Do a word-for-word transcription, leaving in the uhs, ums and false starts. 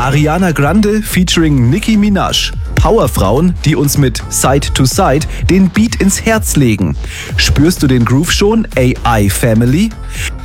Ariana Grande featuring Nicki Minaj. Powerfrauen, die uns mit Side to Side den Beat ins Herz legen. Spürst du den Groove schon, A I Family?